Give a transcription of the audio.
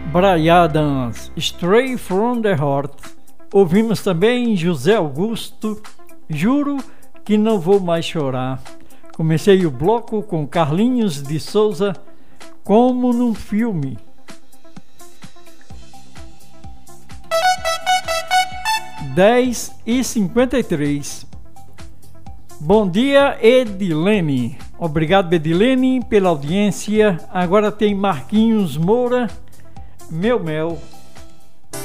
Bryan Adams, Straight from the Heart. Ouvimos também José Augusto, Juro que não vou mais chorar. Comecei o bloco com Carlinhos de Souza, Como num Filme. 10h53. Bom dia, Edilene. Obrigado, Edilene, pela audiência. Agora tem Marquinhos Moura, Meu Mel.